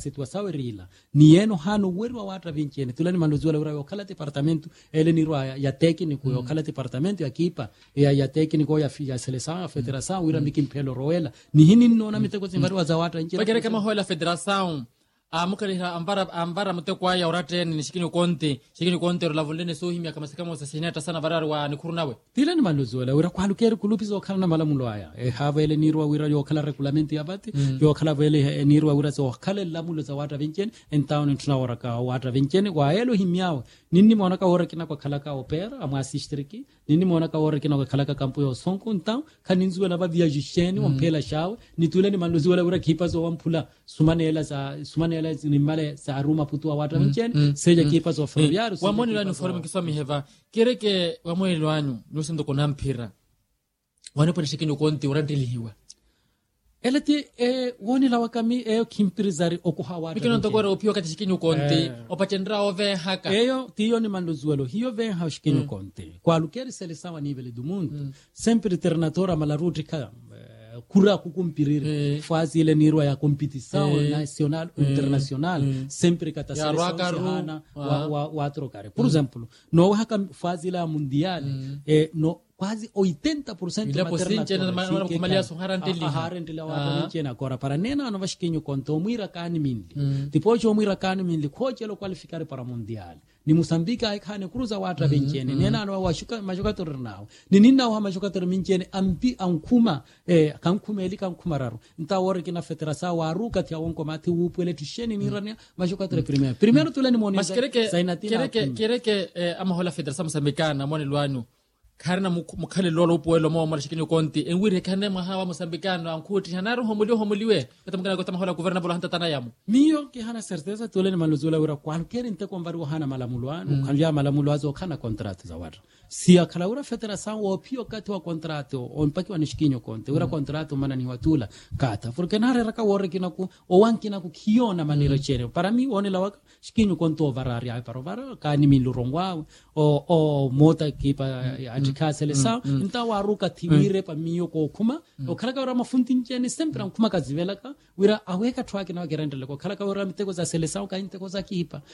situação rila ni eno hano werwa wata vincene tulani mandozuela ura yokala departamento ele ni rua ya técnico yokala departamento ya kipa ya técnico ya seleção a federação ura mikimpelo roela ni hini nona miteko zimbari za wata nje bakere kama hoela federação amukaliha ambara mutekwa ya urate ni shikini konte la volene so himya kama sikamo sasineta sana barari wa nikurunawe tilani mandozuela ura kwalukeri kulupizo kala na malamulo aya hava ele ni rua ura yokala regulamento ya bati yokala vele ni rua ura zo kala lamulo za wata vincene entaun tunawara ka wata vincene wa elo himyao nini mona ka ora kina kwa kala ka opera ama assistriki nini mona ka ora kina kwa kala ka kampo yo sonko ntao kaninzuela ba via jisheni wampela shawe nituleni mandozuela ura kipa zo wampula sumanela ni male za aruma putua wata vincene seja kipa zo ferroviario wamoni la uniforme kiswami heva kereke wamoni lwanyu nusindo kona mpira wanipo nishikini konti urandilihiwa elati woni la wakami kimpirizari okuhawata mikino ntokora opio kati shikini konti opachendra ove haka tiyo ni mandozuelo hiyo ve ha shikini konti kwa lukeri seleção a nível do mundo sempre treinador malarutika kura kukumpiriri fase ile nirwa ya competição nacional internacional sempre kata seleção wa trocare por exemplo no haka fase la mundial no quase 80% maternatore agora para nena não vasquinho conto muira cani mindi depois o muira cani mindi coach lo qualificare para mundial ni Moçambique ai kane cruza wata vincene nena no washuka majogator nao ni ninna wa majogator mincene ampi ankuma kankumeli kankumararo nta wore kina federação wa ruka tia wonko mati upele tusheni ni rania majogator primeiro tulani moni kereke ama hola federação moçambicana moni lwanu karna mukhale lolo puelo mo marashikini konti enwire kane mahawa mosambikano ankuti hanaro homuliwe katamkana kota mahola governable hanta tanayamu miyo ki hana certeza toleni maluzula ura kwalkeri nte kwambari hana malamulwano kanjia malamulwazo kana contract za watu sia kala ura federação wa pio kati wa contrato onpaki wa nishikinyo konti ura contrato mana ni watula kata porque nare raka wore kinaku o wankina ku kiona manira chere para mi one la waka shikinyo konto varari ai parovara kani milurongwa o mota kipa ka seleção então aruka tiwire pa miyo ko kuma o kala ka ora mafunti njeni sempre an kuma kazivela ka wira aweka track na gerendele ko kala ka ora miteko za seleção ka inteko za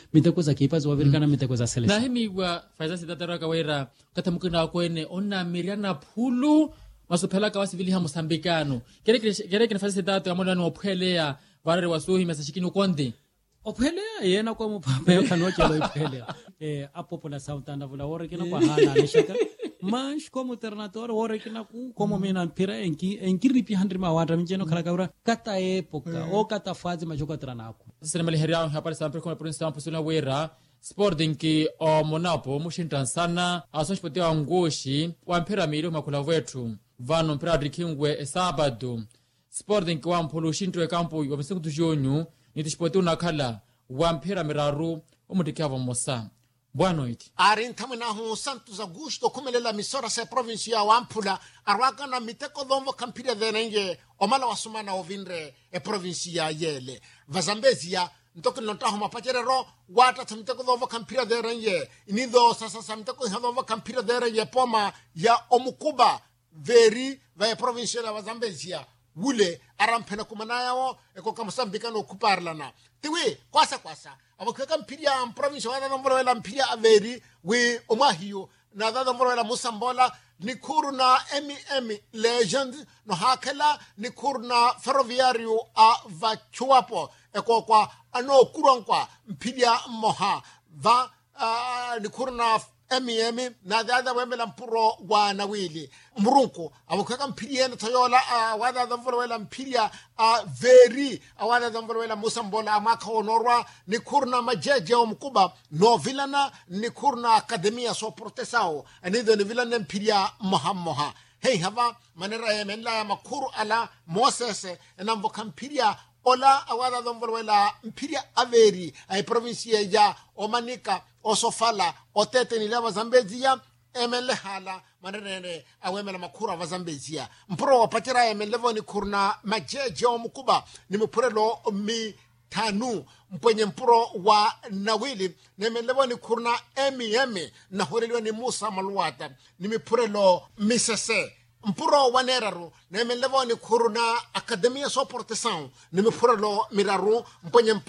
kipa zo virikana miteko za seleção na himi wa faiza sitatara ka wira katamukina ko ene onna miriana phulu masopela ka wasivili ha mosambikano kereke faiza sitatu amona no ophelea barare wasuhi mesashikini konde ophelea yena kwa mpapa yo kanoche lo ophelea a população tanda vula ora kina kwa hana alishaka mas como treinador ora kina ku como mena pira enki ripi handrima wata mjeno kala kaura kata época o kata fase majoka tranako sinema liheria hapa sempre como por instante posuna wera Sporting ki o monapo mushintan sana asoshpotea angoshi wa mpira milio makula wetu vano mpira drikingwe sábado Sporting ki wa mpolo shintwe kampo wa msiku tujonyu nitishpotea nakala wa mpira miraru umudikiava mosa Boa noite. Arintamina hu Santos Augusto kumelela misora se provincia wampula arwaga na miteko dhombo kampira dhenenge omala wasumana ovinre provincia yele. Vazambezia ntoki nontaho mapacherero wata tamiteko dhombo kampira dhenenge inido sasa miteko dhombo kampira dhenenge poma ya omukuba veri va provincia la Vazambezia wule arampena kumanayao eko kamusambika no kuparlana tiwi kwasa abakeka mpiria province wa ndamvolo wela mpiria averi we omahiyo na ndamvolo wela musambola nikuru na MEM legend no hakela nikuru na ferroviario a vachuapo eko kwa ano kuronkwa mpiria moha va nikuru na MEM na dada wemela mpuro wa nawili murunku abukeka mpiria na toyola wada ndamvolo wela mpiria veri awada ndamvolo wela musambola amaka honorwa ni kurna majeje omkuba no vilana ni kurna akademia so protesao anido ni vilana mpiria mohammoha hey hava manera yemela makuru ala Moses enamboka mpiria ola awada ndamvolo wela mpiria averi ay province ya omanika osofala otete ni lava Zambezia emele hala manene awemela makura vazambezia mpro wapatira emelevo ni kurna majeje omkuba ni mpurelo mi tanu mpenye mpuro wa nawili nemelevo ni kurna MEM na horelio ni Musa Malwata ni mpurelo misese mpuro waneraru nemelevo ni kurna akademia so portesan ni mpurelo miraru mpenye